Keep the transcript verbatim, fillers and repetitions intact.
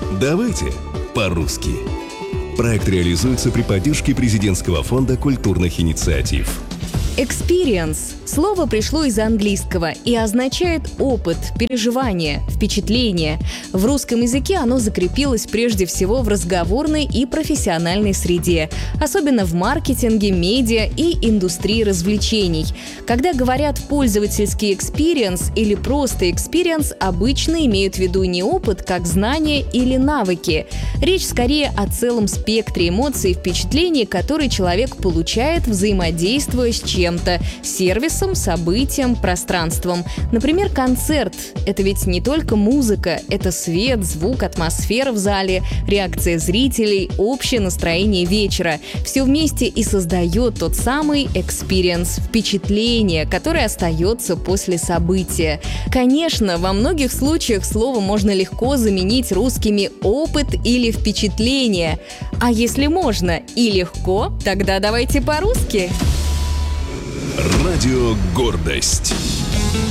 Давайте по-русски. Проект реализуется при поддержке Президентского фонда культурных инициатив. Experience. Слово пришло из английского и означает опыт, переживание, впечатление. В русском языке оно закрепилось прежде всего в разговорной и профессиональной среде, особенно в маркетинге, медиа и индустрии развлечений. Когда говорят «пользовательский experience» или просто experience, обычно имеют в виду не опыт, как знания или навыки. Речь скорее о целом спектре эмоций и впечатлений, которые человек получает, взаимодействуя с чем-то – сервисом, событием, пространством. Например, концерт – это ведь не только музыка, это свет, звук, атмосфера в зале, реакция зрителей, общее настроение вечера. Все вместе и создает тот самый experience – впечатление, которое остается после события. Конечно, во многих случаях слово можно легко заменить русскими «опыт» или «впечатление». А если можно и легко, тогда давайте по-русски. Радио «Гордость».